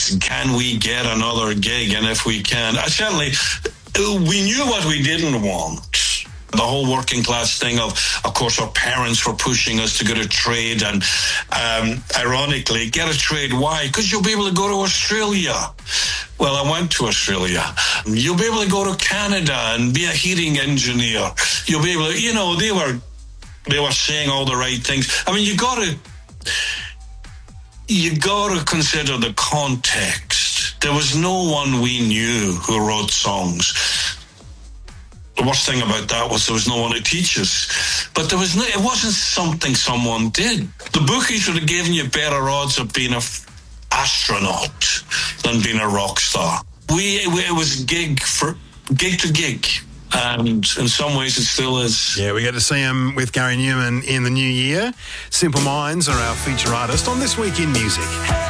gigs. Can we get another gig? And if we can, certainly, we knew what we didn't want. The whole working class thing of course, our parents were pushing us to get a trade, and ironically, get a trade. Why? Because you'll be able to go to Australia. Well, I went to Australia. You'll be able to go to Canada and be a heating engineer. You'll be able to, they were saying all the right things. I mean, you got to consider the context. There was no one we knew who wrote songs. The worst thing about that was there was no one to teach us. But it wasn't something someone did. The bookies would have given you better odds of being an astronaut than being a rock star. It was gig to gig. And in some ways it still is. Yeah, we get to see him with Gary Numan in the new year. Simple Minds are our feature artist on This Week in Music.